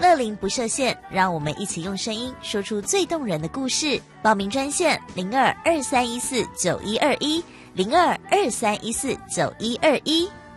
乐龄不设限，让我们一起用声音说出最动人的故事。报名专线0223149121，0223149121。